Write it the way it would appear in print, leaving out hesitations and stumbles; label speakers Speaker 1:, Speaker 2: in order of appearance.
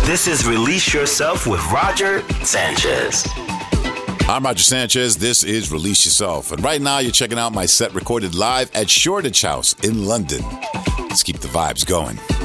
Speaker 1: This is Release Yourself with Roger Sanchez.
Speaker 2: I'm Roger Sanchez. This is Release Yourself. And right now you're checking out my set recorded live at Shoreditch House in London. Let's keep the vibes going.